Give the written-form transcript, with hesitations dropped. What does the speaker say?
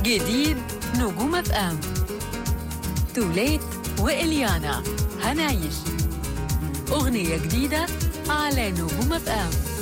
جديد نجوم اف ام، توليت وإليانا هنعيش أغنية جديدة على نجوم اف ام.